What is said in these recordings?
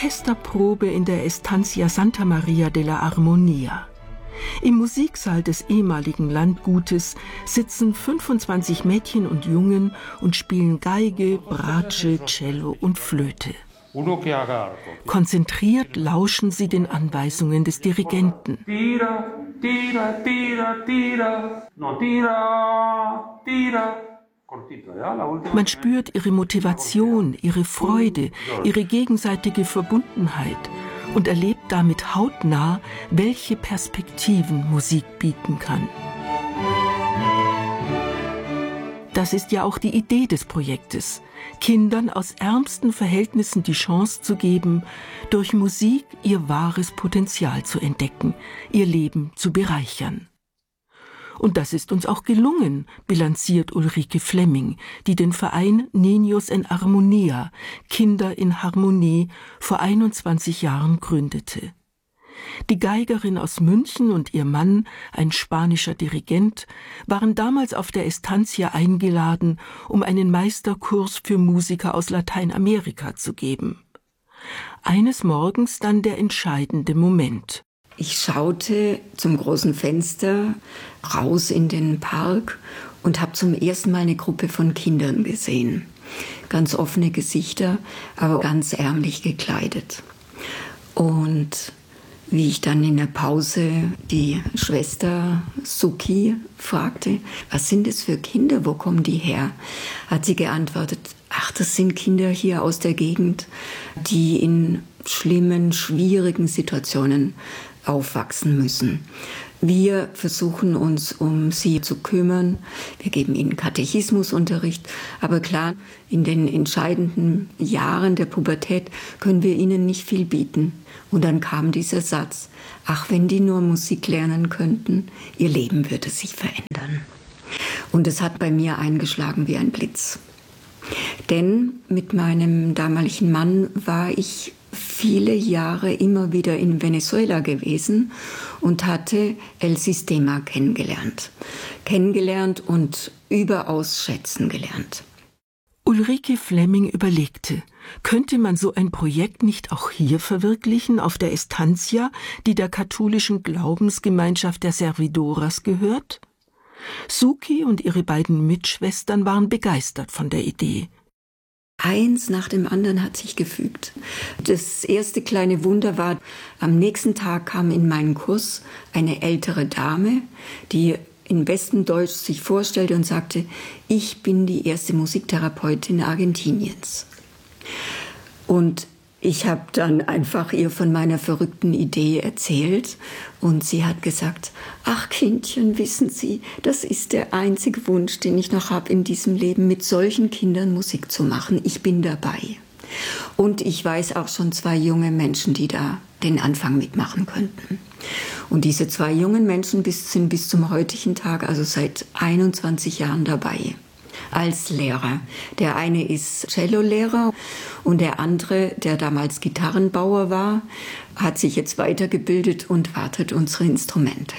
Orchesterprobe in der Estancia Santa Maria della Armonia. Im Musiksaal des ehemaligen Landgutes sitzen 25 Mädchen und Jungen und spielen Geige, Bratsche, Cello und Flöte. Konzentriert lauschen sie den Anweisungen des Dirigenten. Man spürt ihre Motivation, ihre Freude, ihre gegenseitige Verbundenheit und erlebt damit hautnah, welche Perspektiven Musik bieten kann. Das ist ja auch die Idee des Projektes, Kindern aus ärmsten Verhältnissen die Chance zu geben, durch Musik ihr wahres Potenzial zu entdecken, ihr Leben zu bereichern. Und das ist uns auch gelungen, bilanziert Ulrike Flemming, die den Verein Niños en Armonía, Kinder in Harmonie, vor 21 Jahren gründete. Die Geigerin aus München und ihr Mann, ein spanischer Dirigent, waren damals auf der Estancia eingeladen, um einen Meisterkurs für Musiker aus Lateinamerika zu geben. Eines Morgens dann der entscheidende Moment. Ich schaute zum großen Fenster raus in den Park und habe zum ersten Mal eine Gruppe von Kindern gesehen. Ganz offene Gesichter, aber ganz ärmlich gekleidet. Und wie ich dann in der Pause die Schwester Suki fragte, was sind das für Kinder, wo kommen die her? Hat sie geantwortet, ach, das sind Kinder hier aus der Gegend, die in schlimmen, schwierigen Situationen aufwachsen müssen. Wir versuchen uns um sie zu kümmern. Wir geben ihnen Katechismusunterricht. Aber klar, in den entscheidenden Jahren der Pubertät können wir ihnen nicht viel bieten. Und dann kam dieser Satz, ach, wenn die nur Musik lernen könnten, ihr Leben würde sich verändern. Und es hat bei mir eingeschlagen wie ein Blitz. Denn mit meinem damaligen Mann war ich viele Jahre immer wieder in Venezuela gewesen und hatte El Sistema kennengelernt und überaus schätzen gelernt. Ulrike Flemming überlegte, könnte man so ein Projekt nicht auch hier verwirklichen, auf der Estancia, die der katholischen Glaubensgemeinschaft der Servidoras gehört? Suki und ihre beiden Mitschwestern waren begeistert von der Idee. Eins nach dem anderen hat sich gefügt. Das erste kleine Wunder war, am nächsten Tag kam in meinen Kurs eine ältere Dame, die in bestem Deutsch sich vorstellte und sagte, ich bin die erste Musiktherapeutin Argentiniens. Und ich habe dann einfach ihr von meiner verrückten Idee erzählt und sie hat gesagt, ach Kindchen, wissen Sie, das ist der einzige Wunsch, den ich noch habe in diesem Leben, mit solchen Kindern Musik zu machen. Ich bin dabei. Und ich weiß auch schon 2 junge Menschen, die da den Anfang mitmachen könnten. Und diese 2 jungen Menschen sind bis zum heutigen Tag, also seit 21 Jahren dabei. Als Lehrer. Der eine ist Cellolehrer und der andere, der damals Gitarrenbauer war, hat sich jetzt weitergebildet und wartet unsere Instrumente.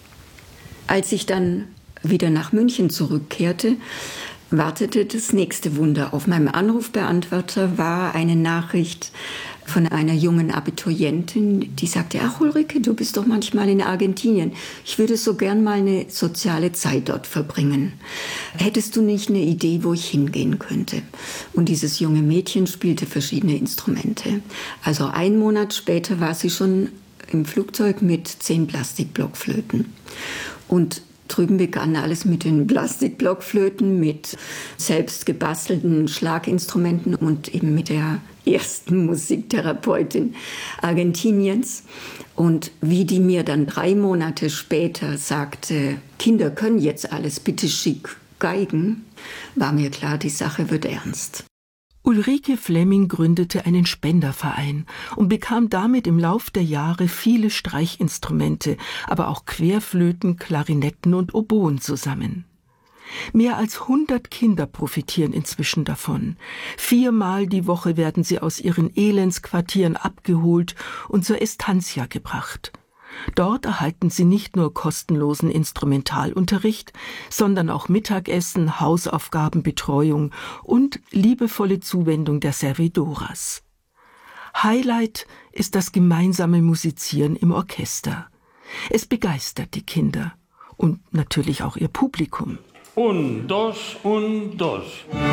Als ich dann wieder nach München zurückkehrte, wartete das nächste Wunder. Auf meinem Anrufbeantworter war eine Nachricht von einer jungen Abiturientin, die sagte, ach Ulrike, du bist doch manchmal in Argentinien. Ich würde so gern mal eine soziale Zeit dort verbringen. Hättest du nicht eine Idee, wo ich hingehen könnte? Und dieses junge Mädchen spielte verschiedene Instrumente. Also 1 Monat später war sie schon im Flugzeug mit 10 Plastikblockflöten. Und drüben begann alles mit den Plastikblockflöten, mit selbst gebastelten Schlaginstrumenten und eben mit der ersten Musiktherapeutin Argentiniens. Und wie die mir dann 3 Monate später sagte, Kinder können jetzt alles, bitte schick Geigen, war mir klar, die Sache wird ernst. Ulrike Flemming gründete einen Spenderverein und bekam damit im Lauf der Jahre viele Streichinstrumente, aber auch Querflöten, Klarinetten und Oboen zusammen. Mehr als 100 Kinder profitieren inzwischen davon. 4-mal die Woche werden sie aus ihren Elendsquartieren abgeholt und zur Estancia gebracht. Dort erhalten sie nicht nur kostenlosen Instrumentalunterricht, sondern auch Mittagessen, Hausaufgaben, Betreuung und liebevolle Zuwendung der Servidoras. Highlight ist das gemeinsame Musizieren im Orchester. Es begeistert die Kinder und natürlich auch ihr Publikum. Un, dos, un, dos.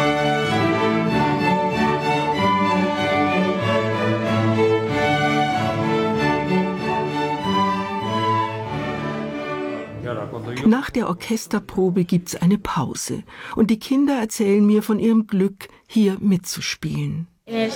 Nach der Orchesterprobe gibt's eine Pause und die Kinder erzählen mir von ihrem Glück, hier mitzuspielen.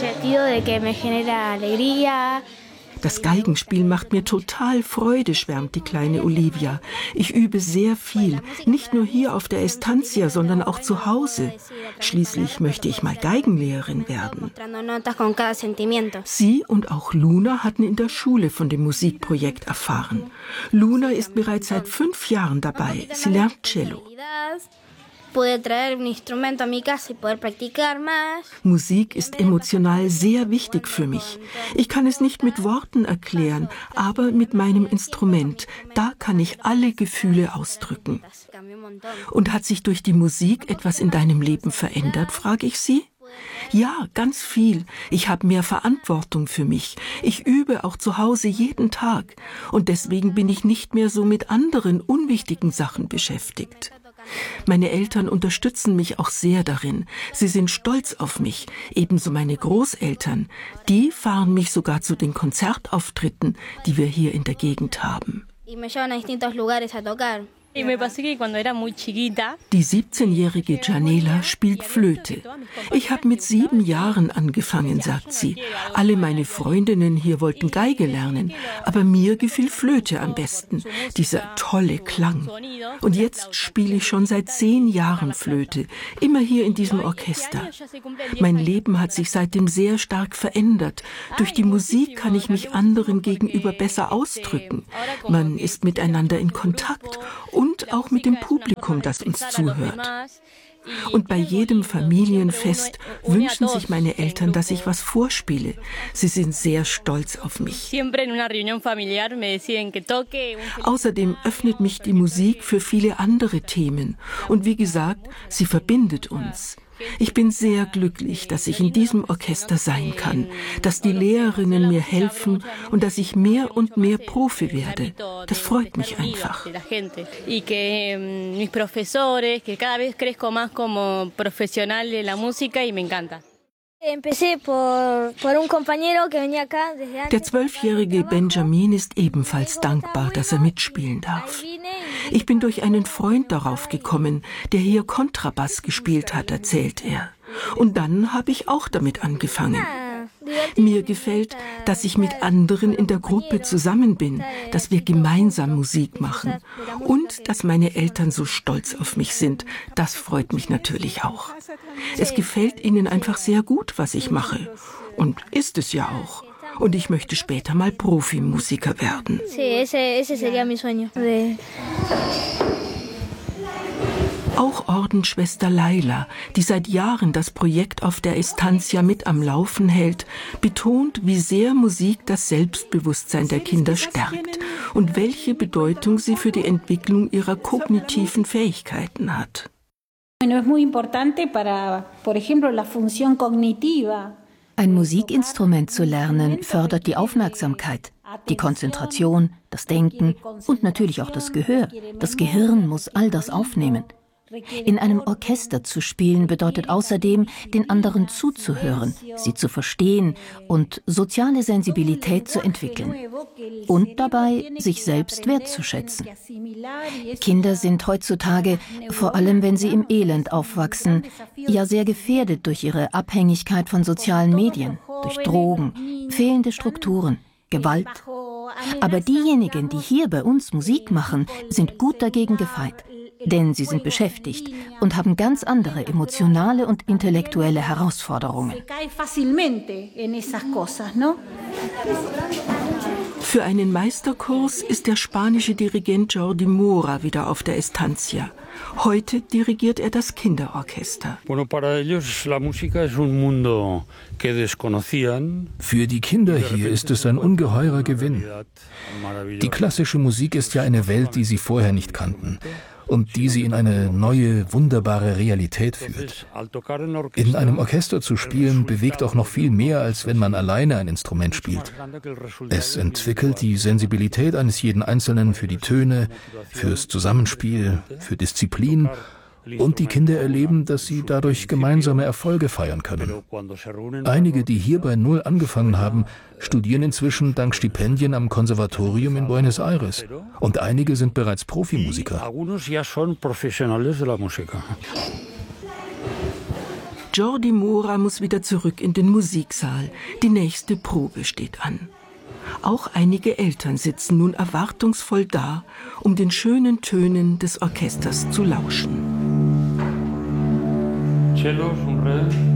Das Geigenspiel macht mir total Freude, schwärmt die kleine Olivia. Ich übe sehr viel, nicht nur hier auf der Estancia, sondern auch zu Hause. Schließlich möchte ich mal Geigenlehrerin werden. Sie und auch Luna hatten in der Schule von dem Musikprojekt erfahren. Luna ist bereits seit 5 Jahren dabei. Sie lernt Cello. Musik ist emotional sehr wichtig für mich. Ich kann es nicht mit Worten erklären, aber mit meinem Instrument, da kann ich alle Gefühle ausdrücken. Und hat sich durch die Musik etwas in deinem Leben verändert, frage ich sie. Ja, ganz viel. Ich habe mehr Verantwortung für mich. Ich übe auch zu Hause jeden Tag. Und deswegen bin ich nicht mehr so mit anderen unwichtigen Sachen beschäftigt. Meine Eltern unterstützen mich auch sehr darin. Sie sind stolz auf mich, ebenso meine Großeltern. Die fahren mich sogar zu den Konzertauftritten, die wir hier in der Gegend haben. Die 17-jährige Janela spielt Flöte. Ich habe mit 7 Jahren angefangen, sagt sie. Alle meine Freundinnen hier wollten Geige lernen, aber mir gefiel Flöte am besten, dieser tolle Klang. Und jetzt spiele ich schon seit 10 Jahren Flöte, immer hier in diesem Orchester. Mein Leben hat sich seitdem sehr stark verändert. Durch die Musik kann ich mich anderen gegenüber besser ausdrücken. Man ist miteinander in Kontakt und auch mit dem Publikum, das uns zuhört. Und bei jedem Familienfest wünschen sich meine Eltern, dass ich was vorspiele. Sie sind sehr stolz auf mich. Außerdem öffnet mich die Musik für viele andere Themen. Und wie gesagt, sie verbindet uns. Ich bin sehr glücklich, dass ich in diesem Orchester sein kann, dass die Lehrerinnen mir helfen und dass ich mehr und mehr Profi werde. Das freut mich einfach. Der 12-jährige Benjamin ist ebenfalls dankbar, dass er mitspielen darf. Ich bin durch einen Freund darauf gekommen, der hier Kontrabass gespielt hat, erzählt er. Und dann habe ich auch damit angefangen. Mir gefällt, dass ich mit anderen in der Gruppe zusammen bin, dass wir gemeinsam Musik machen und dass meine Eltern so stolz auf mich sind. Das freut mich natürlich auch. Es gefällt ihnen einfach sehr gut, was ich mache. Und ist es ja auch. Und ich möchte später mal Profimusiker werden. Auch Ordensschwester Laila, die seit Jahren das Projekt auf der Estancia mit am Laufen hält, betont, wie sehr Musik das Selbstbewusstsein der Kinder stärkt und welche Bedeutung sie für die Entwicklung ihrer kognitiven Fähigkeiten hat. Ein Musikinstrument zu lernen fördert die Aufmerksamkeit, die Konzentration, das Denken und natürlich auch das Gehör. Das Gehirn muss all das aufnehmen. In einem Orchester zu spielen bedeutet außerdem, den anderen zuzuhören, sie zu verstehen und soziale Sensibilität zu entwickeln. Und dabei sich selbst wertzuschätzen. Kinder sind heutzutage, vor allem wenn sie im Elend aufwachsen, ja sehr gefährdet durch ihre Abhängigkeit von sozialen Medien, durch Drogen, fehlende Strukturen, Gewalt. Aber diejenigen, die hier bei uns Musik machen, sind gut dagegen gefeit. Denn sie sind beschäftigt und haben ganz andere emotionale und intellektuelle Herausforderungen. Für einen Meisterkurs ist der spanische Dirigent Jordi Mora wieder auf der Estancia. Heute dirigiert er das Kinderorchester. Für die Kinder hier ist es ein ungeheurer Gewinn. Die klassische Musik ist ja eine Welt, die sie vorher nicht kannten. und die sie in eine neue, wunderbare Realität führt. In einem Orchester zu spielen bewegt auch noch viel mehr, als wenn man alleine ein Instrument spielt. Es entwickelt die Sensibilität eines jeden Einzelnen für die Töne, fürs Zusammenspiel, für Disziplin. Und die Kinder erleben, dass sie dadurch gemeinsame Erfolge feiern können. Einige, die hier bei Null angefangen haben, studieren inzwischen dank Stipendien am Konservatorium in Buenos Aires. Und einige sind bereits Profimusiker. Jordi Mora muss wieder zurück in den Musiksaal. Die nächste Probe steht an. Auch einige Eltern sitzen nun erwartungsvoll da, um den schönen Tönen des Orchesters zu lauschen. Cello, un re.